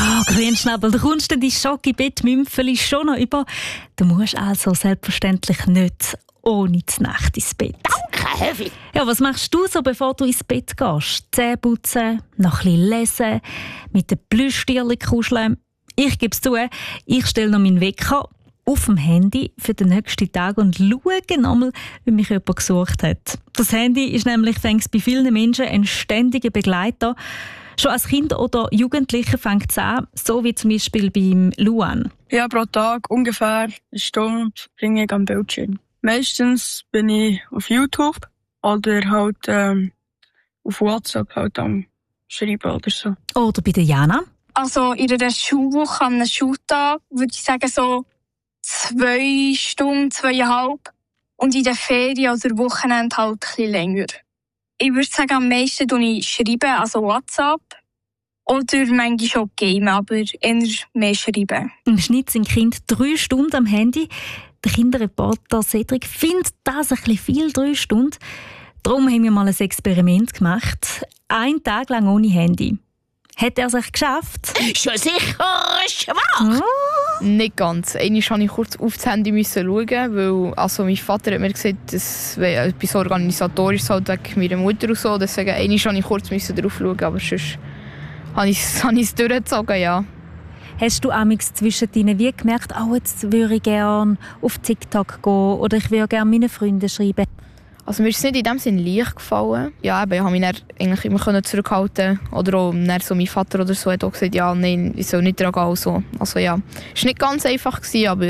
Oh, Grünschnabel, du kommst denn die Schoki-Bettmümpfeli schon noch über. Du musst also selbstverständlich nicht ohne die Nacht ins Bett. Danke, Heavy. Ja, was machst du so, bevor du ins Bett gehst? Zähne putzen, noch ein bisschen lesen, mit den Plüschtierchen kuscheln. Ich gebe es zu, ich stelle noch meinen Wecker auf dem Handy für den nächsten Tag und schaue nochmal, wie mich jemand gesucht hat. Das Handy ist nämlich bei vielen Menschen ein ständiger Begleiter. Schon als Kind oder Jugendliche fängt es an, so wie zum Beispiel beim Luan. Ja, pro Tag ungefähr 1 Stunde verbringe ich am Bildschirm. Meistens bin ich auf YouTube oder halt auf WhatsApp halt am Schreiben oder so. Oder bei der Jana. Also in einer Schulwoche, an einem Schultag, würde ich sagen so 2 Stunden, 2,5. Und in den Ferien oder Wochenende halt ein bisschen länger. Ich würde sagen, am meisten schreibe, also WhatsApp. Oder manchmal auch Game, aber eher mehr schreiben. Im Schnitt sind Kinder 3 Stunden am Handy. Der Kinderreporter Cedric findet das ein bisschen viel, 3 Stunden. Darum haben wir mal ein Experiment gemacht. 1 Tag lang ohne Handy. Hat er sich geschafft? Schon sicher schwach. Nicht ganz. Einmal musste ich kurz auf das Handy schauen, weil mein Vater hat mir gesagt, dass etwas organisatorisch halt wegen meiner Mutter und so. Deswegen einmal musste ich kurz drauf schauen, aber sonst habe ich es durchgezogen, ja. Hast du amigs zwischendrin wie gemerkt, jetzt würde ich gerne auf TikTok gehen oder ich würde gerne meinen Freunden schreiben? Also mir ist es nicht in dem Sinne leicht gefallen. Ja, ich konnte mich dann eigentlich immer zurückhalten. Oder auch so mein Vater oder so hat auch gesagt, ja, nein, ich soll nicht dran gehen. So. Also ja, es war nicht ganz einfach, aber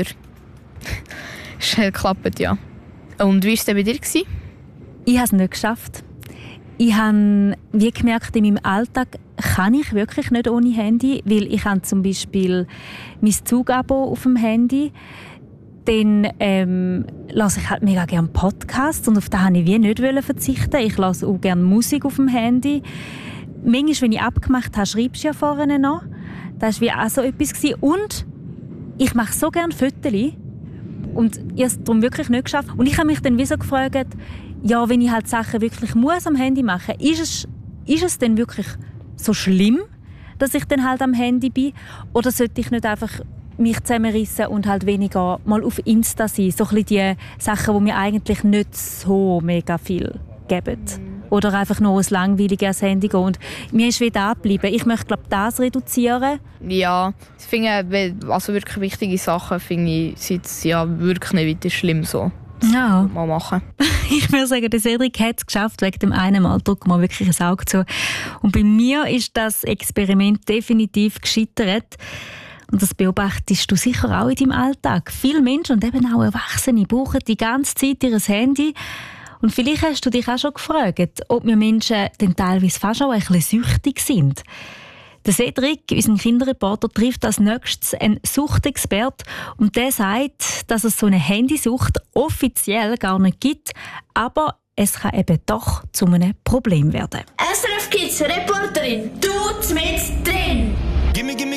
es hat geklappt, ja. Und wie war es denn bei dir? Ich habe es nicht geschafft. Ich habe wie gemerkt, in meinem Alltag kann ich wirklich nicht ohne Handy, weil ich habe zum Beispiel mein Zugabo auf dem Handy. Dann höre ich halt mega gerne Podcasts und auf das wollte ich wie nicht verzichten. Ich höre auch gerne Musik auf dem Handy. Manchmal, wenn ich abgemacht habe, schreibst du ja vorne noch. Das war wie auch so etwas. Und ich mache so gerne Fotos. Und ich habe es darum wirklich nicht geschafft. Und ich habe mich dann wie so gefragt, ja, wenn ich halt Sachen wirklich muss am Handy machen muss, ist es denn wirklich so schlimm, dass ich dann halt am Handy bin? Oder sollte ich nicht einfach mich zusammenrissen und halt weniger mal auf Insta sein? So ein bisschen die Sachen, die mir eigentlich nicht so mega viel geben. Oder einfach nur ein langweiliges Handy gehen. Und mir ist wieder abgeblieben. Ich möchte, glaube das reduzieren. Ja, ich finde, also wirklich wichtige Sachen finde ich, sind ja wirklich nicht weiter schlimm so. Ja. Mal machen. Ich würde sagen, der Cedric hat es geschafft, wegen dem einen Mal. Drück mal wirklich ein Auge zu. Und bei mir ist das Experiment definitiv gescheitert. Und das beobachtest du sicher auch in deinem Alltag. Viele Menschen und eben auch Erwachsene brauchen die ganze Zeit ihr Handy. Und vielleicht hast du dich auch schon gefragt, ob wir Menschen dann teilweise fast auch ein bisschen süchtig sind. Der Cedric, unser Kinderreporter, trifft als nächstes einen Suchtexpert und der sagt, dass es so eine Handysucht offiziell gar nicht gibt, aber es kann eben doch zu einem Problem werden. SRF Kids Reporterin, du mit drin!